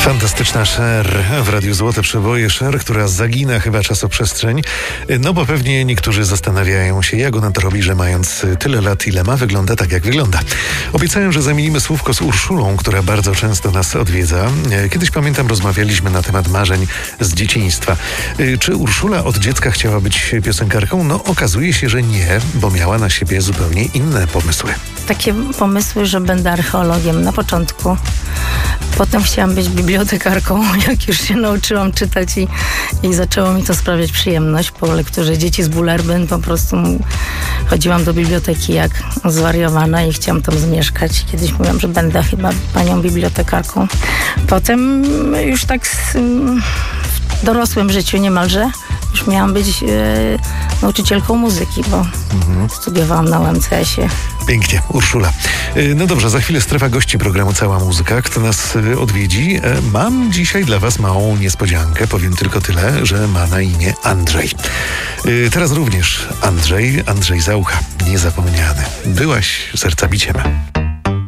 Fantastyczna Cher w Radiu Złote Przeboje. Cher, która zagina chyba czasoprzestrzeń. No bo pewnie niektórzy zastanawiają się, jak ona to robi, że mając tyle lat, ile ma, wygląda tak, jak wygląda. Obiecałem, że zamienimy słówko z Urszulą, która bardzo często nas odwiedza. Kiedyś, pamiętam, rozmawialiśmy na temat marzeń z dzieciństwa. Czy Urszula od dziecka chciała być piosenkarką? No okazuje się, że nie, bo miała na siebie zupełnie inne pomysły. Takie pomysły, że będę archeologiem na początku. Potem chciałam być bibliotekarką, jak już się nauczyłam czytać i zaczęło mi to sprawiać przyjemność. Po lekturze Dzieci z Bullerbyn po prostu chodziłam do biblioteki jak zwariowana i chciałam tam zamieszkać. Kiedyś mówiłam, że będę chyba panią bibliotekarką. Potem już tak w dorosłym życiu niemalże już miałam być nauczycielką muzyki, bo studiowałam na UMCS-ie. Pięknie, Urszula. No dobrze, za chwilę strefa gości programu Cała Muzyka. Kto nas odwiedzi? Mam dzisiaj dla was małą niespodziankę. Powiem tylko tyle, że ma na imię Andrzej. Teraz również Andrzej Zaucha. Niezapomniany. Byłaś sercabiciem.